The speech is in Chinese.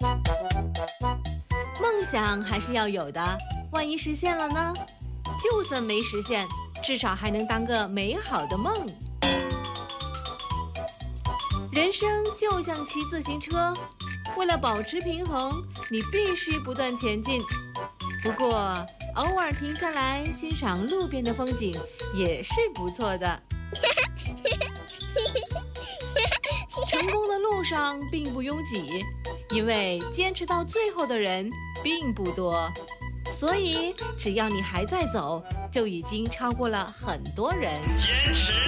梦想还是要有的，万一实现了呢？就算没实现，至少还能当个美好的梦。人生就像骑自行车，为了保持平衡，你必须不断前进。不过，偶尔停下来欣赏路边的风景也是不错的。成功的路上并不拥挤，因为坚持到最后的人并不多，所以只要你还在走，就已经超过了很多人。坚持